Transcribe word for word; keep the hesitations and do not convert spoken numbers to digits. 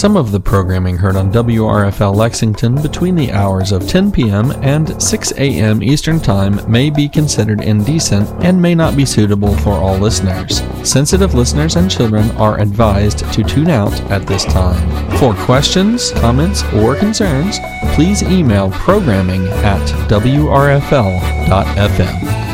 Some of the programming heard on W R F L Lexington between the hours of ten p.m. and six a.m. Eastern Time may be considered indecent and may not be suitable for all listeners. Sensitive listeners and children are advised to tune out at this time. For questions, comments, or concerns, please email programming at W R F L dot F M.